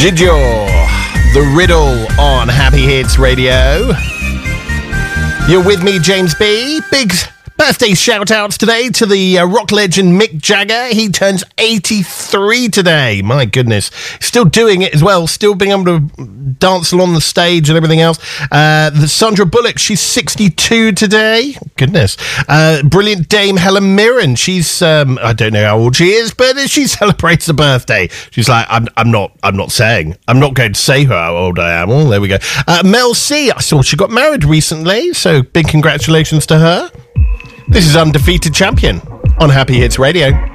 Giorgio, The Riddle on Happy Hits Radio. You're with me, James B. Big birthday shout-outs today to the rock legend Mick Jagger. He turns 83 today. My goodness. Still doing it as well. Still being able to dance along the stage and everything else. The Sandra Bullock, she's 62 today. Goodness. Brilliant Dame Helen Mirren. She's, I don't know how old she is, but she celebrates a birthday. She's like, I'm not going to say how old I am. Oh, there we go. Mel C, I saw she got married recently, so big congratulations to her. This is Undefeated Champion on Happy Hits Radio.